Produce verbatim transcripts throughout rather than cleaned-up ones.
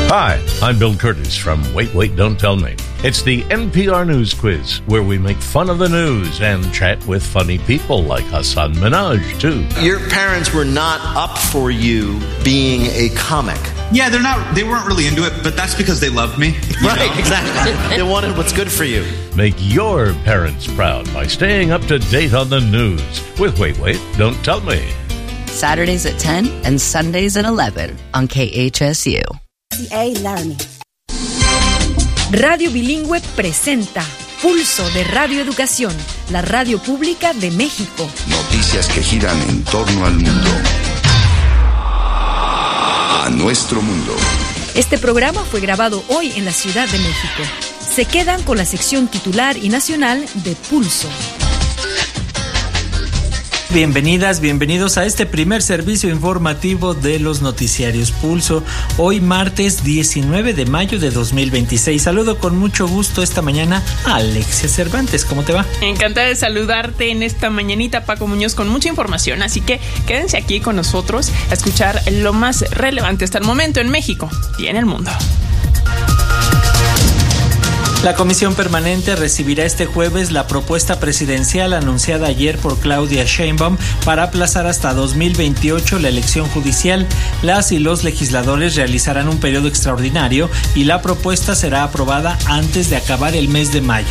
Hi, I'm Bill Curtis from Wait, Wait, Don't Tell Me. It's the N P R News Quiz, where we make fun of the news and chat with funny people like Hassan Minhaj, too. Your parents were not up for you being a comic. Yeah, they're not, they weren't really into it, but that's because they loved me. Right, know? Exactly. They wanted what's good for you. Make your parents proud by staying up to date on the news with Wait, Wait, Don't Tell Me. Saturdays at ten and Sundays at eleven on K H S U. Learning. Radio Bilingüe presenta Pulso de Radio Educación, la radio pública de México. Noticias que giran en torno al mundo. A nuestro mundo. Este programa fue grabado hoy en la Ciudad de México. Se quedan con la sección titular y nacional de Pulso. Bienvenidas, bienvenidos a este primer servicio informativo de los noticiarios Pulso. Hoy martes diecinueve de mayo de dos mil veintiséis. Saludo con mucho gusto esta mañana a Alexia Cervantes. ¿Cómo te va? Encantada de saludarte en esta mañanita, Paco Muñoz, con mucha información. Así que quédense aquí con nosotros a escuchar lo más relevante hasta el momento en México y en el mundo. La Comisión Permanente recibirá este jueves la propuesta presidencial anunciada ayer por Claudia Sheinbaum para aplazar hasta dos mil veintiocho la elección judicial. Las y los legisladores realizarán un periodo extraordinario y la propuesta será aprobada antes de acabar el mes de mayo.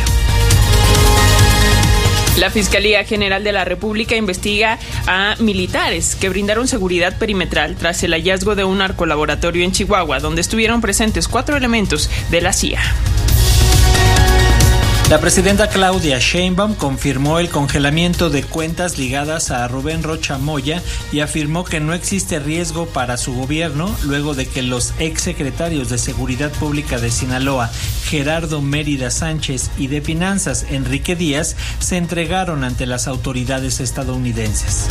La Fiscalía General de la República investiga a militares que brindaron seguridad perimetral tras el hallazgo de un narcolaboratorio en Chihuahua, donde estuvieron presentes cuatro elementos de la C I A. La presidenta Claudia Sheinbaum confirmó el congelamiento de cuentas ligadas a Rubén Rocha Moya y afirmó que no existe riesgo para su gobierno luego de que los exsecretarios de Seguridad Pública de Sinaloa, Gerardo Mérida Sánchez, y de Finanzas, Enrique Díaz, se entregaron ante las autoridades estadounidenses.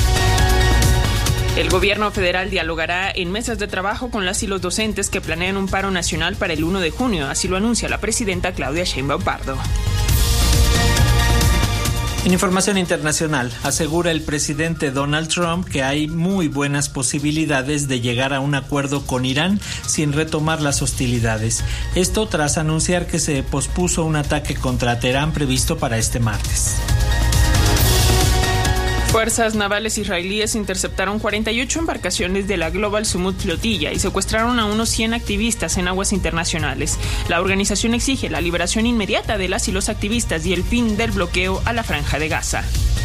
El gobierno federal dialogará en mesas de trabajo con las y los docentes que planean un paro nacional para el primero de junio, así lo anuncia la presidenta Claudia Sheinbaum Pardo. En información internacional, asegura el presidente Donald Trump que hay muy buenas posibilidades de llegar a un acuerdo con Irán sin retomar las hostilidades. Esto tras anunciar que se pospuso un ataque contra Teherán previsto para este martes. Fuerzas navales israelíes interceptaron cuarenta y ocho embarcaciones de la Global Sumut Flotilla y secuestraron a unos cien activistas en aguas internacionales. La organización exige la liberación inmediata de las y los activistas y el fin del bloqueo a la Franja de Gaza.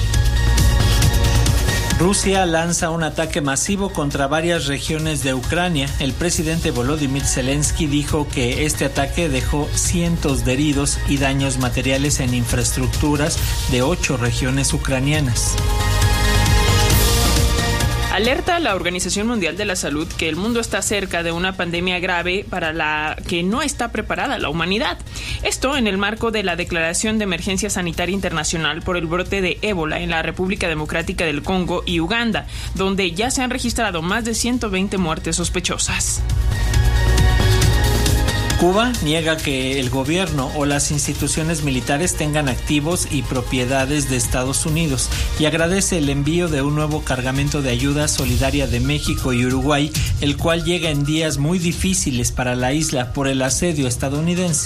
Rusia lanza un ataque masivo contra varias regiones de Ucrania. El presidente Volodymyr Zelensky dijo que este ataque dejó cientos de heridos y daños materiales en infraestructuras de ocho regiones ucranianas. Alerta a la Organización Mundial de la Salud que el mundo está cerca de una pandemia grave para la que no está preparada la humanidad. Esto en el marco de la declaración de emergencia sanitaria internacional por el brote de ébola en la República Democrática del Congo y Uganda, donde ya se han registrado más de ciento veinte muertes sospechosas. Cuba niega que el gobierno o las instituciones militares tengan activos y propiedades de Estados Unidos y agradece el envío de un nuevo cargamento de ayuda solidaria de México y Uruguay, el cual llega en días muy difíciles para la isla por el asedio estadounidense.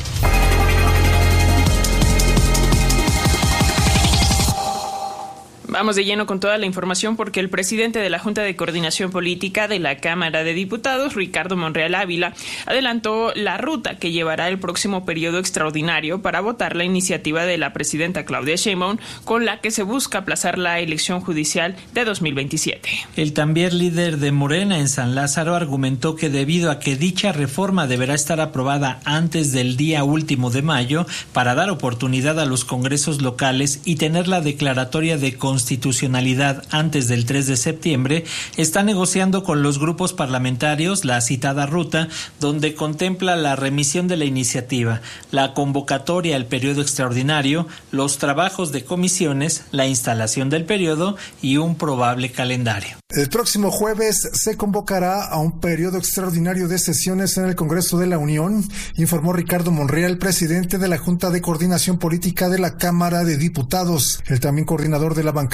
Vamos de lleno con toda la información porque el presidente de la Junta de Coordinación Política de la Cámara de Diputados, Ricardo Monreal Ávila, adelantó la ruta que llevará el próximo periodo extraordinario para votar la iniciativa de la presidenta Claudia Sheinbaum, con la que se busca aplazar la elección judicial de dos mil veintisiete. El también líder de Morena en San Lázaro argumentó que debido a que dicha reforma deberá estar aprobada antes del día último de mayo para dar oportunidad a los congresos locales y tener la declaratoria de constitucionalidad constitucionalidad antes del tres de septiembre, está negociando con los grupos parlamentarios la citada ruta, donde contempla la remisión de la iniciativa, la convocatoria al periodo extraordinario, los trabajos de comisiones, la instalación del periodo y un probable calendario. El próximo jueves se convocará a un periodo extraordinario de sesiones en el Congreso de la Unión, informó Ricardo Monreal, presidente de la Junta de Coordinación Política de la Cámara de Diputados. El también coordinador de la bancada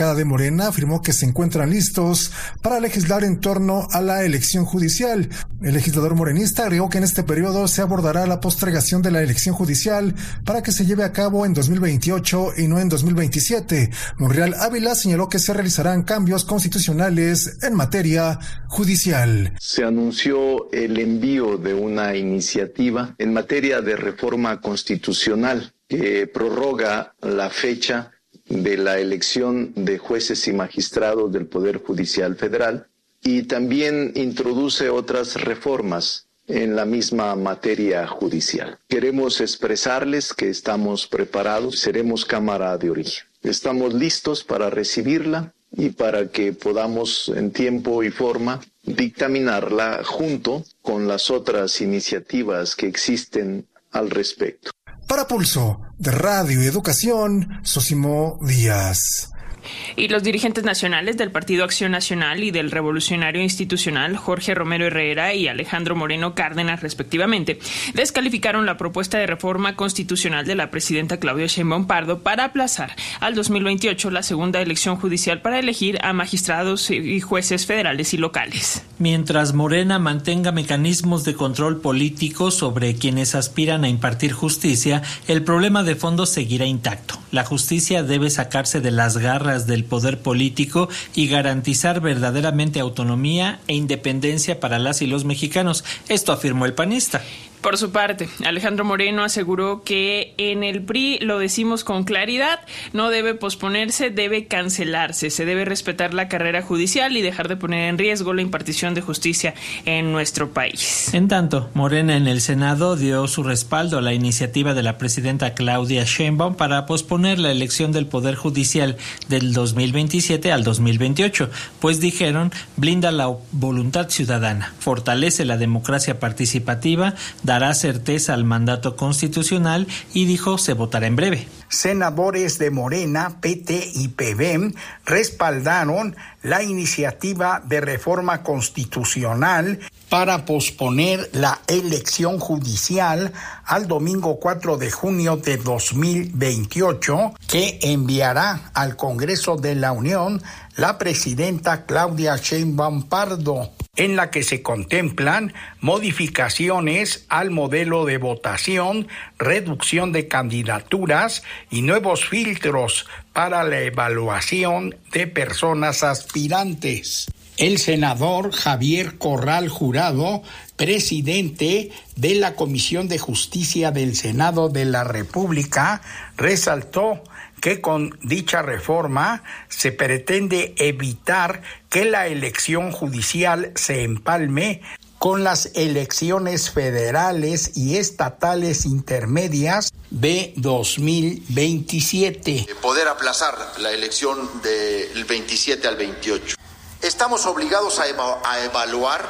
bancada de Morena afirmó que se encuentran listos para legislar en torno a la elección judicial. El legislador morenista agregó que en este periodo se abordará la postergación de la elección judicial para que se lleve a cabo en dos mil veintiocho y no en dos mil veintisiete. Monreal Ávila señaló que se realizarán cambios constitucionales en materia judicial. Se anunció el envío de una iniciativa en materia de reforma constitucional que prorroga la fecha de la elección de jueces y magistrados del Poder Judicial Federal y también introduce otras reformas en la misma materia judicial. Queremos expresarles que estamos preparados, seremos Cámara de Origen. Estamos listos para recibirla y para que podamos en tiempo y forma dictaminarla junto con las otras iniciativas que existen al respecto. Para Pulso de Radio y Educación, Sosimo Díaz. Y los dirigentes nacionales del Partido Acción Nacional y del Revolucionario Institucional, Jorge Romero Herrera y Alejandro Moreno Cárdenas, respectivamente, descalificaron la propuesta de reforma constitucional de la presidenta Claudia Sheinbaum Pardo para aplazar al dos mil veintiocho la segunda elección judicial para elegir a magistrados y jueces federales y locales. Mientras Morena mantenga mecanismos de control político sobre quienes aspiran a impartir justicia, el problema de fondo seguirá intacto. La justicia debe sacarse de las garras del poder político y garantizar verdaderamente autonomía e independencia para las y los mexicanos. Esto afirmó el panista. Por su parte, Alejandro Moreno aseguró que en el P R I, lo decimos con claridad, no debe posponerse, debe cancelarse. Se debe respetar la carrera judicial y dejar de poner en riesgo la impartición de justicia en nuestro país. En tanto, Morena en el Senado dio su respaldo a la iniciativa de la presidenta Claudia Sheinbaum para posponer la elección del Poder Judicial del dos mil veintisiete al dos mil veintiocho, pues dijeron, blinda la voluntad ciudadana, fortalece la democracia participativa, dará certeza al mandato constitucional y dijo se votará en breve. Senadores de Morena, P T y P B M respaldaron la iniciativa de reforma constitucional para posponer la elección judicial al domingo cuatro de junio de dos mil veintiocho, que enviará al Congreso de la Unión la presidenta Claudia Sheinbaum Pardo, en la que se contemplan modificaciones al modelo de votación, reducción de candidaturas y nuevos filtros para la evaluación de personas aspirantes. El senador Javier Corral Jurado, presidente de la Comisión de Justicia del Senado de la República, resaltó que con dicha reforma se pretende evitar que la elección judicial se empalme con las elecciones federales y estatales intermedias de dos mil veintisiete. Poder aplazar la elección del veintisiete al veintiocho. Estamos obligados a, eva- a evaluar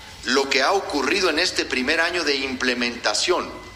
lo que ha ocurrido en este primer año de implementación.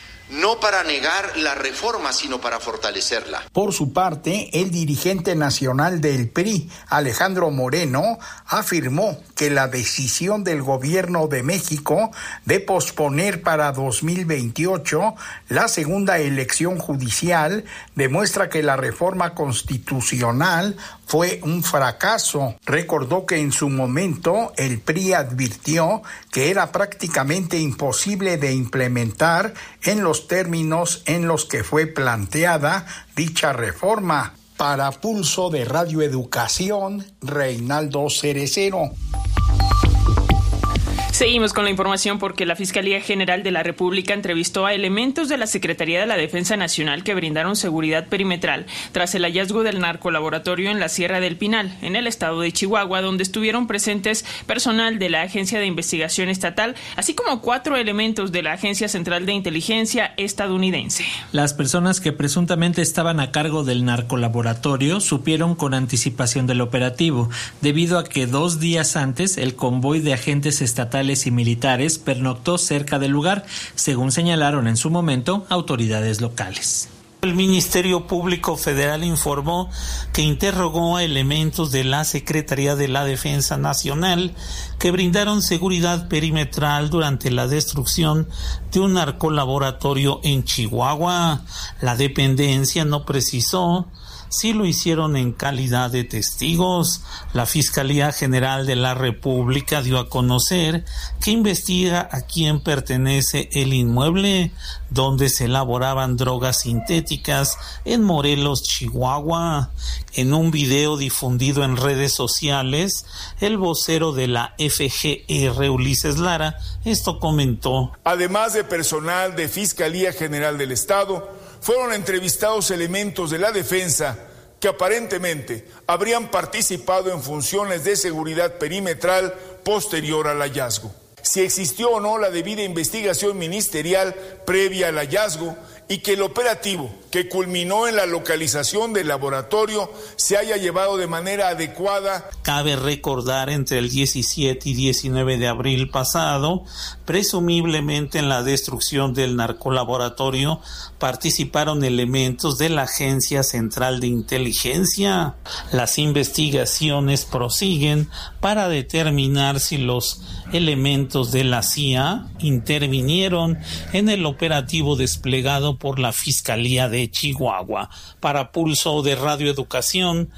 No para negar la reforma, sino para fortalecerla. Por su parte, el dirigente nacional del P R I, Alejandro Moreno, afirmó que la decisión del gobierno de México de posponer para dos mil veintiocho la segunda elección judicial demuestra que la reforma constitucional fue un fracaso. Recordó que en su momento el P R I advirtió que era prácticamente imposible de implementar en los términos en los que fue planteada dicha reforma. Para Pulso de Radio Educación, Reinaldo Cerecero. Seguimos con la información porque la Fiscalía General de la República entrevistó a elementos de la Secretaría de la Defensa Nacional que brindaron seguridad perimetral tras el hallazgo del narcolaboratorio en la Sierra del Pinal, en el estado de Chihuahua, donde estuvieron presentes personal de la Agencia de Investigación Estatal, así como cuatro elementos de la Agencia Central de Inteligencia estadounidense. Las personas que presuntamente estaban a cargo del narcolaboratorio supieron con anticipación del operativo, debido a que dos días antes el convoy de agentes estatales y militares pernoctó cerca del lugar, según señalaron en su momento autoridades locales. El Ministerio Público Federal informó que interrogó a elementos de la Secretaría de la Defensa Nacional que brindaron seguridad perimetral durante la destrucción de un narcolaboratorio en Chihuahua. La dependencia no precisó sí lo hicieron en calidad de testigos. La Fiscalía General de la República dio a conocer que investiga a quién pertenece el inmueble donde se elaboraban drogas sintéticas en Morelos, Chihuahua. En un video difundido en redes sociales, el vocero de la F G R, Ulises Lara, esto comentó. Además de personal de Fiscalía General del Estado, fueron entrevistados elementos de la defensa que aparentemente habrían participado en funciones de seguridad perimetral posterior al hallazgo. Si existió o no la debida investigación ministerial previa al hallazgo y que el operativo que culminó en la localización del laboratorio se haya llevado de manera adecuada. Cabe recordar, entre el diecisiete y diecinueve de abril pasado, presumiblemente en la destrucción del narcolaboratorio, participaron elementos de la Agencia Central de Inteligencia. Las investigaciones prosiguen para determinar si los elementos de la C I A intervinieron en el operativo desplegado por la Fiscalía de Chihuahua. Para Pulso de Radio Educación,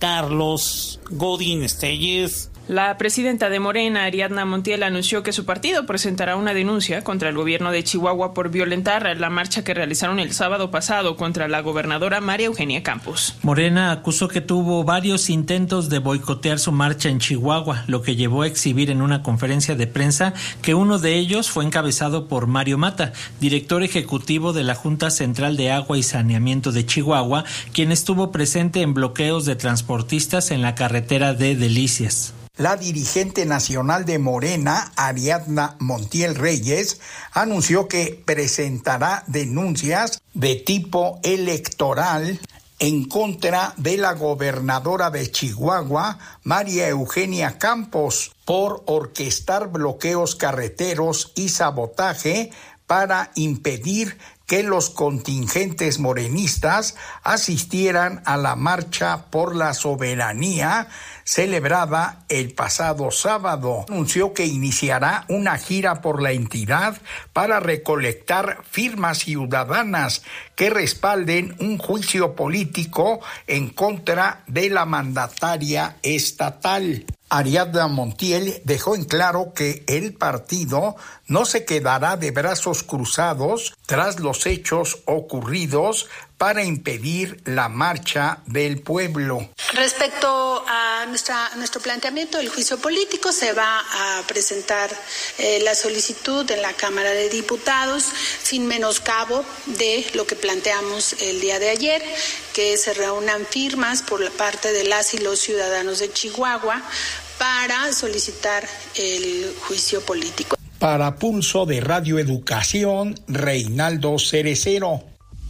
Carlos Godín Estelles. La presidenta de Morena, Ariadna Montiel, anunció que su partido presentará una denuncia contra el gobierno de Chihuahua por violentar la marcha que realizaron el sábado pasado contra la gobernadora María Eugenia Campos. Morena acusó que tuvo varios intentos de boicotear su marcha en Chihuahua, lo que llevó a exhibir en una conferencia de prensa que uno de ellos fue encabezado por Mario Mata, director ejecutivo de la Junta Central de Agua y Saneamiento de Chihuahua, quien estuvo presente en bloqueos de transportistas en la carretera de Delicias. La dirigente nacional de Morena, Ariadna Montiel Reyes, anunció que presentará denuncias de tipo electoral en contra de la gobernadora de Chihuahua, María Eugenia Campos, por orquestar bloqueos carreteros y sabotaje para impedir que los contingentes morenistas asistieran a la marcha por la soberanía celebrada el pasado sábado. Anunció que iniciará una gira por la entidad para recolectar firmas ciudadanas que respalden un juicio político en contra de la mandataria estatal. Ariadna Montiel dejó en claro que el partido no se quedará de brazos cruzados tras los hechos ocurridos para impedir la marcha del pueblo. Respecto a nuestra, nuestro planteamiento del juicio político, se va a presentar eh, la solicitud en la Cámara de Diputados sin menoscabo de lo que planteamos el día de ayer, que se reúnan firmas por la parte de las y los ciudadanos de Chihuahua para solicitar el juicio político. Para Pulso de Radio Educación, Reinaldo Cerecero.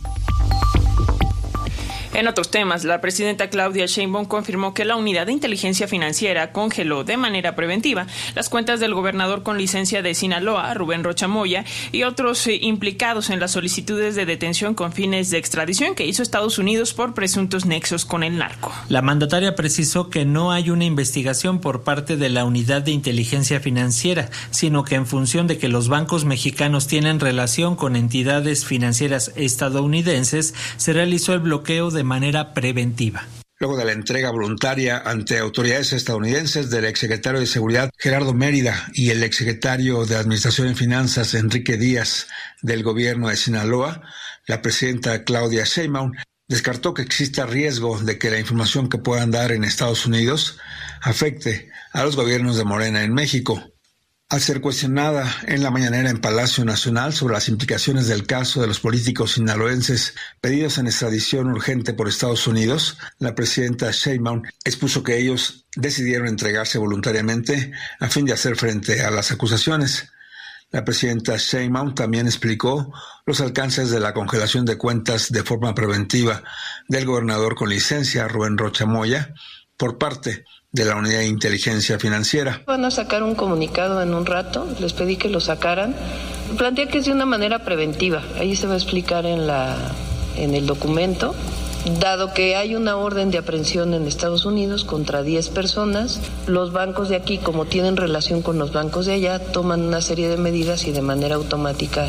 En otros temas, la presidenta Claudia Sheinbaum confirmó que la Unidad de Inteligencia Financiera congeló de manera preventiva las cuentas del gobernador con licencia de Sinaloa, Rubén Rocha Moya, y otros eh, implicados en las solicitudes de detención con fines de extradición que hizo Estados Unidos por presuntos nexos con el narco. La mandataria precisó que no hay una investigación por parte de la Unidad de Inteligencia Financiera, sino que en función de que los bancos mexicanos tienen relación con entidades financieras estadounidenses, se realizó el bloqueo de manera preventiva. Luego de la entrega voluntaria ante autoridades estadounidenses del exsecretario de Seguridad Gerardo Mérida y el exsecretario de Administración y Finanzas Enrique Díaz del gobierno de Sinaloa, la presidenta Claudia Sheinbaum descartó que exista riesgo de que la información que puedan dar en Estados Unidos afecte a los gobiernos de Morena en México. Al ser cuestionada en la mañanera en Palacio Nacional sobre las implicaciones del caso de los políticos sinaloenses pedidos en extradición urgente por Estados Unidos, la presidenta Sheinbaum expuso que ellos decidieron entregarse voluntariamente a fin de hacer frente a las acusaciones. La presidenta Sheinbaum también explicó los alcances de la congelación de cuentas de forma preventiva del gobernador con licencia, Rubén Rocha Moya, por parte de la Unidad de Inteligencia Financiera. Van a sacar un comunicado en un rato, les pedí que lo sacaran. Plantea que es de una manera preventiva, ahí se va a explicar en la en el documento. Dado que hay una orden de aprehensión en Estados Unidos contra diez personas, los bancos de aquí, como tienen relación con los bancos de allá, toman una serie de medidas y de manera automática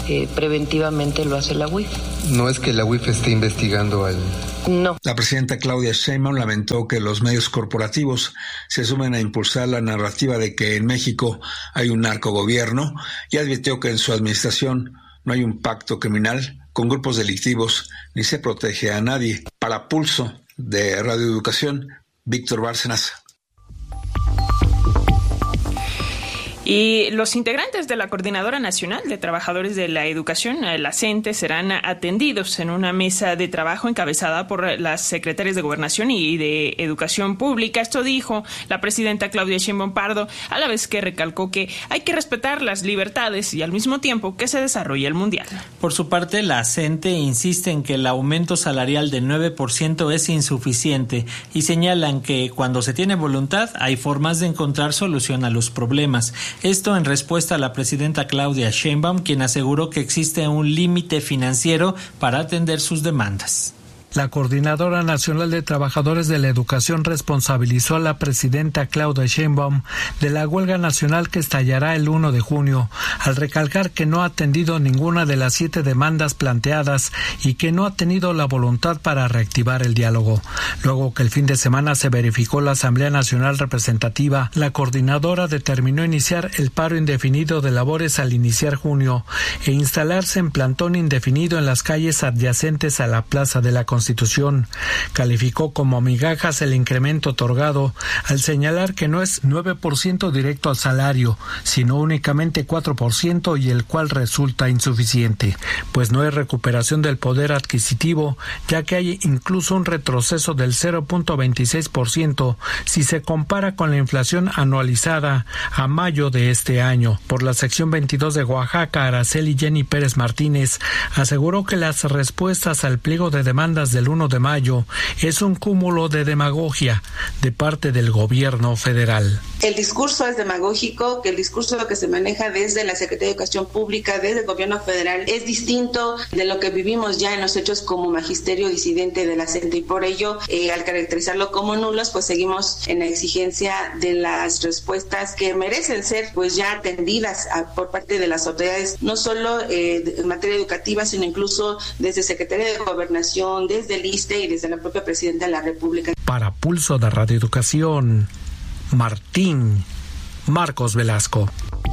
eh, preventivamente lo hace la U I F. No es que la U I F esté investigando al... No. La presidenta Claudia Sheinbaum lamentó que los medios corporativos se sumen a impulsar la narrativa de que en México hay un narcogobierno y advirtió que en su administración no hay un pacto criminal con grupos delictivos ni se protege a nadie. Para Pulso de Radio Educación, Víctor Bárcenas. Y los integrantes de la Coordinadora Nacional de Trabajadores de la Educación, la CENTE, serán atendidos en una mesa de trabajo encabezada por las secretarias de Gobernación y de Educación Pública. Esto dijo la presidenta Claudia Sheinbaum Pardo, a la vez que recalcó que hay que respetar las libertades y al mismo tiempo que se desarrolle el Mundial. Por su parte, la CENTE insiste en que el aumento salarial del nueve por ciento es insuficiente y señalan que cuando se tiene voluntad hay formas de encontrar solución a los problemas. Esto en respuesta a la presidenta Claudia Sheinbaum, quien aseguró que existe un límite financiero para atender sus demandas. La Coordinadora Nacional de Trabajadores de la Educación responsabilizó a la presidenta Claudia Sheinbaum de la huelga nacional que estallará el primero de junio, al recalcar que no ha atendido ninguna de las siete demandas planteadas y que no ha tenido la voluntad para reactivar el diálogo. Luego que el fin de semana se verificó la Asamblea Nacional Representativa, la coordinadora determinó iniciar el paro indefinido de labores al iniciar junio e instalarse en plantón indefinido en las calles adyacentes a la Plaza de la Constitución. Constitución. Calificó como migajas el incremento otorgado al señalar que no es nueve por ciento directo al salario, sino únicamente cuatro por ciento y el cual resulta insuficiente, pues no hay recuperación del poder adquisitivo, ya que hay incluso un retroceso del cero punto veintiséis por ciento si se compara con la inflación anualizada a mayo de este año. Por la sección veintidós de Oaxaca, Araceli Jenny Pérez Martínez aseguró que las respuestas al pliego de demandas del primero de mayo es un cúmulo de demagogia de parte del gobierno federal. El discurso es demagógico, que el discurso que se maneja desde la Secretaría de Educación Pública, desde el gobierno federal, es distinto de lo que vivimos ya en los hechos como magisterio disidente de la CENTE, y por ello, eh, al caracterizarlo como nulos, pues seguimos en la exigencia de las respuestas que merecen ser pues ya atendidas a, por parte de las autoridades, no solo eh, en materia educativa, sino incluso desde Secretaría de Gobernación, desde desde el I S S S T E y desde la propia Presidenta de la República. Para Pulso de Radio Educación, Martín Marcos Velasco.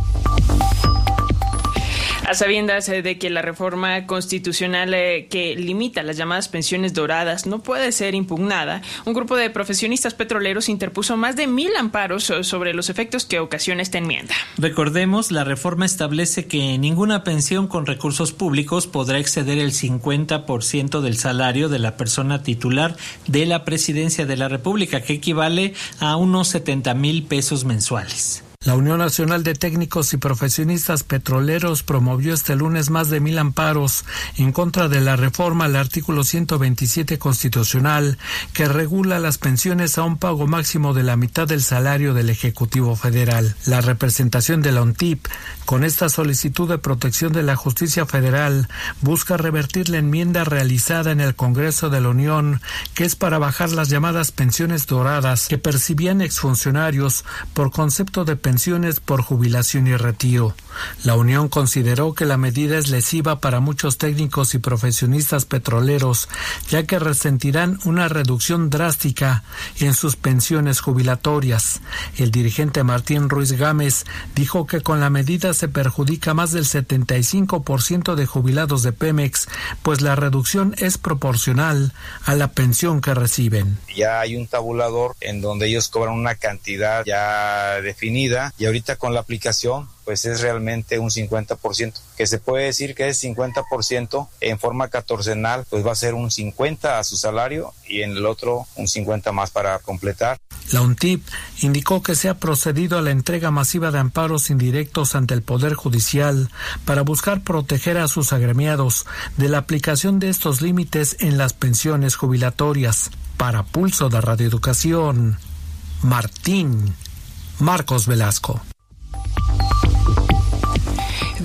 A sabiendas de que la reforma constitucional eh, que limita las llamadas pensiones doradas no puede ser impugnada, un grupo de profesionistas petroleros interpuso más de mil amparos sobre los efectos que ocasiona esta enmienda. Recordemos, la reforma establece que ninguna pensión con recursos públicos podrá exceder el cincuenta por ciento del salario de la persona titular de la Presidencia de la República, que equivale a unos setenta mil pesos mensuales. La Unión Nacional de Técnicos y Profesionistas Petroleros promovió este lunes más de mil amparos en contra de la reforma al artículo ciento veintisiete constitucional que regula las pensiones a un pago máximo de la mitad del salario del Ejecutivo Federal. La representación de la ONTIP, con esta solicitud de protección de la justicia federal, busca revertir la enmienda realizada en el Congreso de la Unión, que es para bajar las llamadas pensiones doradas que percibían exfuncionarios por concepto de pensiones pensiones por jubilación y retiro. La Unión consideró que la medida es lesiva para muchos técnicos y profesionistas petroleros, ya que resentirán una reducción drástica en sus pensiones jubilatorias. El dirigente Martín Ruiz Gámez dijo que con la medida se perjudica más del setenta y cinco por ciento de jubilados de Pemex, pues la reducción es proporcional a la pensión que reciben. Ya hay un tabulador en donde ellos cobran una cantidad ya definida, y ahorita con la aplicación pues es realmente un cincuenta por ciento, que se puede decir que es cincuenta por ciento en forma catorcenal, pues va a ser un cincuenta a su salario y en el otro un cincuenta más para completar. La UNTIP indicó que se ha procedido a la entrega masiva de amparos indirectos ante el Poder Judicial para buscar proteger a sus agremiados de la aplicación de estos límites en las pensiones jubilatorias. Para Pulso de Radio Educación, Martín Marcos Velasco.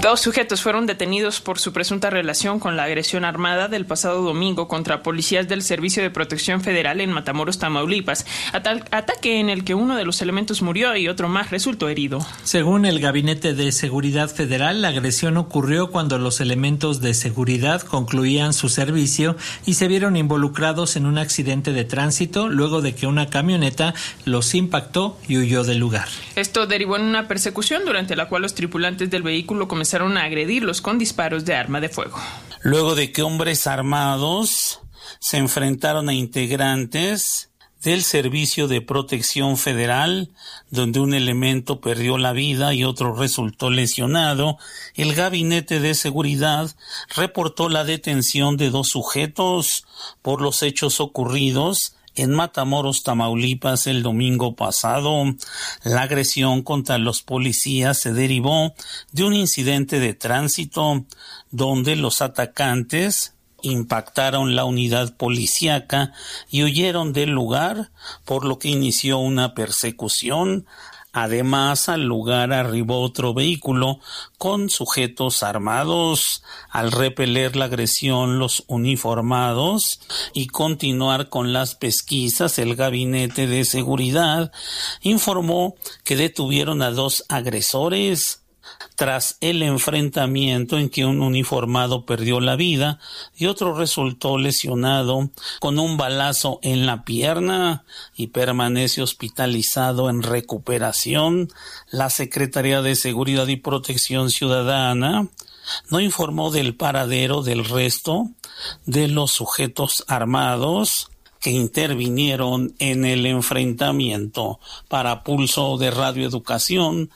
Dos sujetos fueron detenidos por su presunta relación con la agresión armada del pasado domingo contra policías del Servicio de Protección Federal en Matamoros, Tamaulipas, Atal- ataque en el que uno de los elementos murió y otro más resultó herido. Según el Gabinete de Seguridad Federal, la agresión ocurrió cuando los elementos de seguridad concluían su servicio y se vieron involucrados en un accidente de tránsito luego de que una camioneta los impactó y huyó del lugar. Esto derivó en una persecución durante la cual los tripulantes del vehículo comenzaron a agredirlos con disparos de arma de fuego. Luego de que hombres armados se enfrentaron a integrantes del Servicio de Protección Federal, donde un elemento perdió la vida y otro resultó lesionado, el Gabinete de Seguridad reportó la detención de dos sujetos por los hechos ocurridos en Matamoros, Tamaulipas, el domingo pasado. La agresión contra los policías se derivó de un incidente de tránsito donde los atacantes impactaron la unidad policíaca y huyeron del lugar, por lo que inició una persecución. Además, al lugar arribó otro vehículo con sujetos armados. Al repeler la agresión, los uniformados y continuar con las pesquisas, el Gabinete de Seguridad informó que detuvieron a dos agresores tras el enfrentamiento en que un uniformado perdió la vida y otro resultó lesionado con un balazo en la pierna y permanece hospitalizado en recuperación. La Secretaría de Seguridad y Protección Ciudadana no informó del paradero del resto de los sujetos armados que intervinieron en el enfrentamiento. Para Pulso de Radio Educación,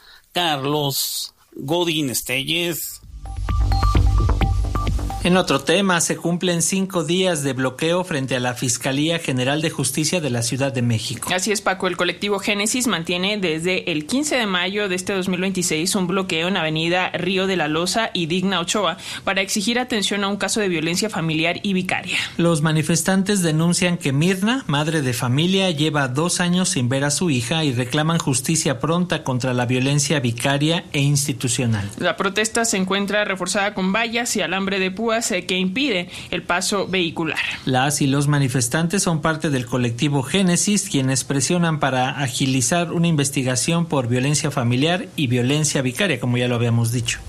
Carlos Godín Estelles. En otro tema, se cumplen cinco días de bloqueo frente a la Fiscalía General de Justicia de la Ciudad de México. Así es, Paco. El colectivo Génesis mantiene desde el quince de mayo de este dos mil veintiséis un bloqueo en Avenida Río de la Loza y Digna Ochoa para exigir atención a un caso de violencia familiar y vicaria. Los manifestantes denuncian que Mirna, madre de familia, lleva dos años sin ver a su hija y reclaman justicia pronta contra la violencia vicaria e institucional. La protesta se encuentra reforzada con vallas y alambre de púas que impide el paso vehicular. Las y los manifestantes son parte del colectivo Génesis, quienes presionan para agilizar una investigación por violencia familiar y violencia vicaria, como ya lo habíamos dicho.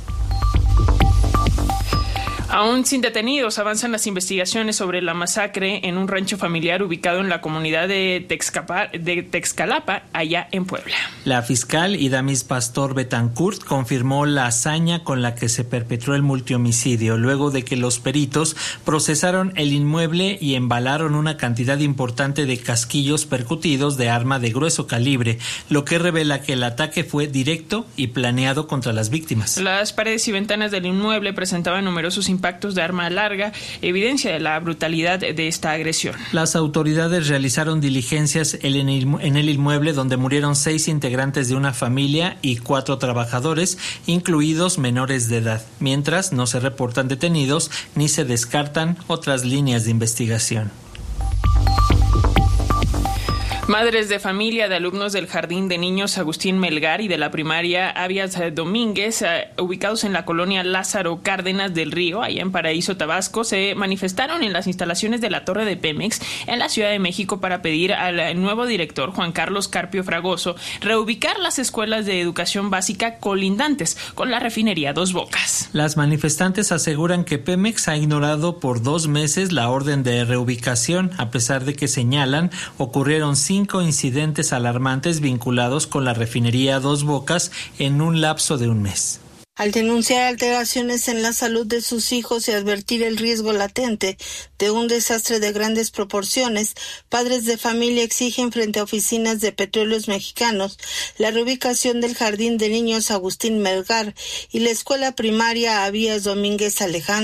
Aún sin detenidos, avanzan las investigaciones sobre la masacre en un rancho familiar ubicado en la comunidad de, Texcapa, de Texcalapa, allá en Puebla. La fiscal Idamis Pastor Betancourt confirmó la hazaña con la que se perpetró el multihomicidio, luego de que los peritos procesaron el inmueble y embalaron una cantidad importante de casquillos percutidos de arma de grueso calibre, lo que revela que el ataque fue directo y planeado contra las víctimas. Las paredes y ventanas del inmueble presentaban numerosos impactos impactos de arma larga, evidencia de la brutalidad de esta agresión. Las autoridades realizaron diligencias en el inmueble donde murieron seis integrantes de una familia y cuatro trabajadores, incluidos menores de edad, mientras no se reportan detenidos ni se descartan otras líneas de investigación. Madres de familia de alumnos del Jardín de Niños Agustín Melgar y de la primaria Avias Domínguez, eh, ubicados en la colonia Lázaro Cárdenas del Río, allá en Paraíso, Tabasco, se manifestaron en las instalaciones de la Torre de Pemex en la Ciudad de México para pedir al nuevo director, Juan Carlos Carpio Fragoso, reubicar las escuelas de educación básica colindantes con la refinería Dos Bocas. Las manifestantes aseguran que Pemex ha ignorado por dos meses la orden de reubicación, a pesar de que señalan ocurrieron cinco Cinco incidentes alarmantes vinculados con la refinería Dos Bocas en un lapso de un mes. Al denunciar alteraciones en la salud de sus hijos y advertir el riesgo latente de un desastre de grandes proporciones, padres de familia exigen frente a oficinas de Petróleos Mexicanos la reubicación del Jardín de Niños Agustín Melgar y la escuela primaria Avías Domínguez Alejandro.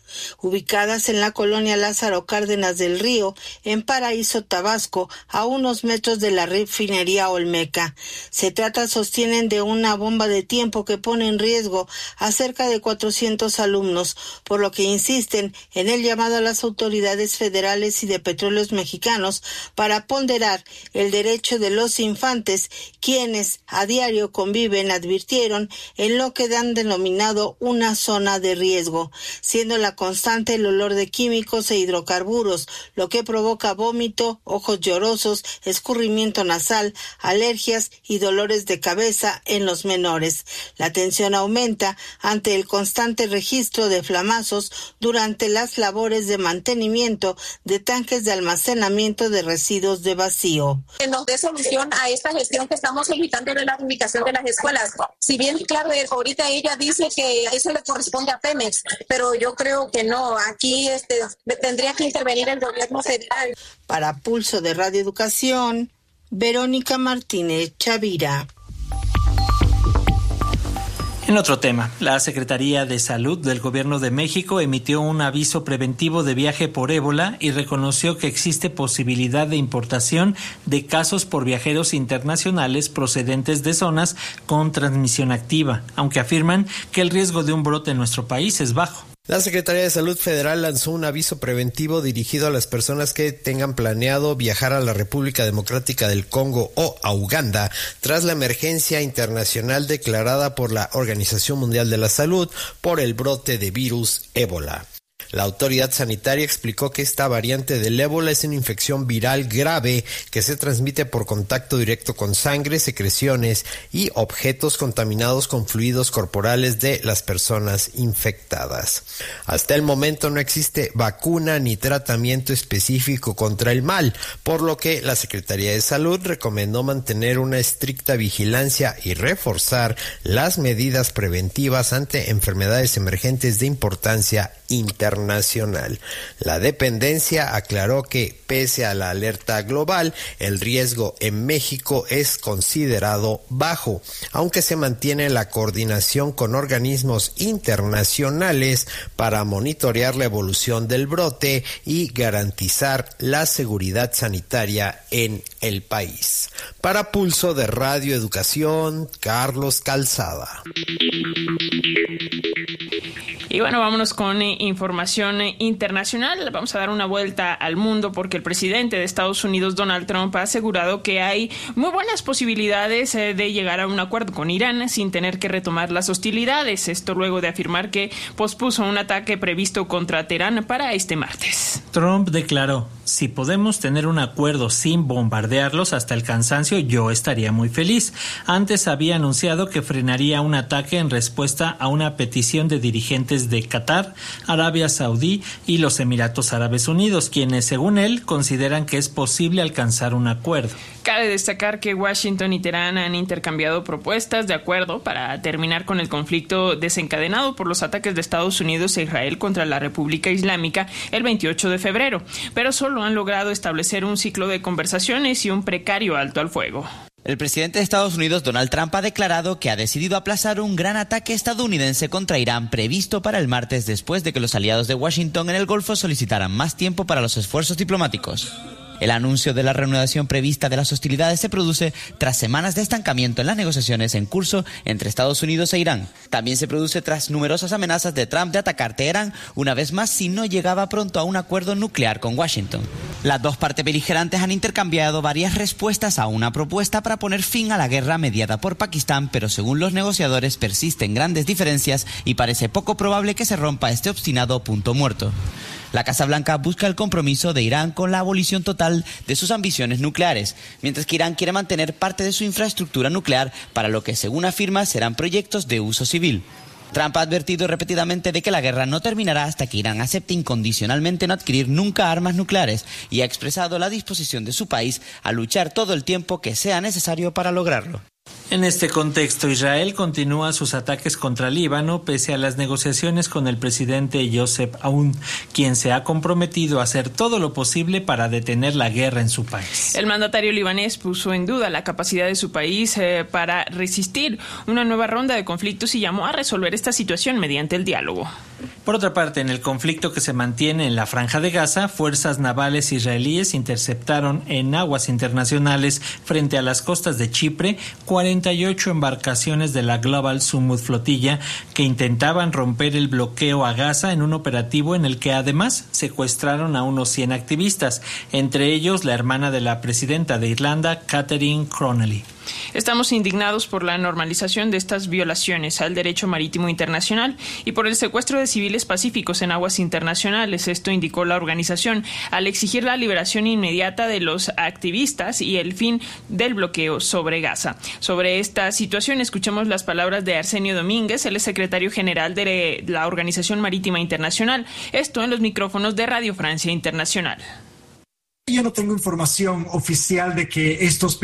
ubicadas en la colonia Lázaro Cárdenas del Río, en Paraíso, Tabasco, a unos metros de la refinería Olmeca. Se trata, sostienen, de una bomba de tiempo que pone en riesgo a cerca de cuatrocientos alumnos, por lo que insisten en el llamado a las autoridades federales y de Petróleos Mexicanos para ponderar el derecho de los infantes, quienes a diario conviven, advirtieron, en lo que han denominado una zona de riesgo, siendo la constante el olor de químicos e hidrocarburos, lo que provoca vómito, ojos llorosos, escurrimiento nasal, alergias y dolores de cabeza en los menores. La tensión aumenta ante el constante registro de flamazos durante las labores de mantenimiento de tanques de almacenamiento de residuos de vacío. Que nos dé solución a esta gestión que estamos solicitando de la ubicación de las escuelas. Si bien, claro, ahorita ella dice que eso le corresponde a Pemex, pero yo creo que no. Aquí este, tendría que intervenir el gobierno federal. Para Pulso de Radio Educación, Verónica Martínez Chavira. En otro tema, la Secretaría de Salud del Gobierno de México emitió un aviso preventivo de viaje por ébola y reconoció que existe posibilidad de importación de casos por viajeros internacionales procedentes de zonas con transmisión activa, aunque afirman que el riesgo de un brote en nuestro país es bajo. La Secretaría de Salud Federal lanzó un aviso preventivo dirigido a las personas que tengan planeado viajar a la República Democrática del Congo o a Uganda tras la emergencia internacional declarada por la Organización Mundial de la Salud por el brote de virus ébola. La autoridad sanitaria explicó que esta variante del ébola es una infección viral grave que se transmite por contacto directo con sangre, secreciones y objetos contaminados con fluidos corporales de las personas infectadas. Hasta el momento no existe vacuna ni tratamiento específico contra el mal, por lo que la Secretaría de Salud recomendó mantener una estricta vigilancia y reforzar las medidas preventivas ante enfermedades emergentes de importancia internacional. La dependencia aclaró que, pese a la alerta global, el riesgo en México es considerado bajo, aunque se mantiene la coordinación con organismos internacionales para monitorear la evolución del brote y garantizar la seguridad sanitaria en el país. Para Pulso de Radio Educación, Carlos Calzada. Y bueno, vámonos con eh, información eh, internacional. Vamos a dar una vuelta al mundo porque el presidente de Estados Unidos, Donald Trump, ha asegurado que hay muy buenas posibilidades eh, de llegar a un acuerdo con Irán sin tener que retomar las hostilidades. Esto luego de afirmar que pospuso un ataque previsto contra Teherán para este martes. Trump declaró: si podemos tener un acuerdo sin bombardearlos hasta el cansancio, yo estaría muy feliz. Antes había anunciado que frenaría un ataque en respuesta a una petición de dirigentes de Qatar, Arabia Saudí y los Emiratos Árabes Unidos, quienes, según él, consideran que es posible alcanzar un acuerdo. Cabe destacar que Washington y Teherán han intercambiado propuestas de acuerdo para terminar con el conflicto desencadenado por los ataques de Estados Unidos e Israel contra la República Islámica el veintiocho de febrero, pero solo han logrado establecer un ciclo de conversaciones y un precario alto al fuego. El presidente de Estados Unidos, Donald Trump, ha declarado que ha decidido aplazar un gran ataque estadounidense contra Irán previsto para el martes después de que los aliados de Washington en el Golfo solicitaran más tiempo para los esfuerzos diplomáticos. El anuncio de la reanudación prevista de las hostilidades se produce tras semanas de estancamiento en las negociaciones en curso entre Estados Unidos e Irán. También se produce tras numerosas amenazas de Trump de atacar Teherán una vez más si no llegaba pronto a un acuerdo nuclear con Washington. Las dos partes beligerantes han intercambiado varias respuestas a una propuesta para poner fin a la guerra mediada por Pakistán, pero según los negociadores persisten grandes diferencias y parece poco probable que se rompa este obstinado punto muerto. La Casa Blanca busca el compromiso de Irán con la abolición total de sus ambiciones nucleares, mientras que Irán quiere mantener parte de su infraestructura nuclear para lo que, según afirma, serán proyectos de uso civil. Trump ha advertido repetidamente de que la guerra no terminará hasta que Irán acepte incondicionalmente no adquirir nunca armas nucleares y ha expresado la disposición de su país a luchar todo el tiempo que sea necesario para lograrlo. En este contexto, Israel continúa sus ataques contra Líbano pese a las negociaciones con el presidente Joseph Aoun, quien se ha comprometido a hacer todo lo posible para detener la guerra en su país. El mandatario libanés puso en duda la capacidad de su país eh, para resistir una nueva ronda de conflictos y llamó a resolver esta situación mediante el diálogo. Por otra parte, en el conflicto que se mantiene en la Franja de Gaza, fuerzas navales israelíes interceptaron en aguas internacionales frente a las costas de Chipre cuarenta y ocho embarcaciones de la Global Summit Flotilla que intentaban romper el bloqueo a Gaza en un operativo en el que además secuestraron a unos cien activistas, entre ellos la hermana de la presidenta de Irlanda, Catherine Connolly. Estamos indignados por la normalización de estas violaciones al derecho marítimo internacional y por el secuestro de civiles pacíficos en aguas internacionales. Esto indicó la organización al exigir la liberación inmediata de los activistas y el fin del bloqueo sobre Gaza. Sobre esta situación, escuchemos las palabras de Arsenio Domínguez, el secretario general de la Organización Marítima Internacional. Esto en los micrófonos de Radio Francia Internacional. Yo no tengo información oficial de que estos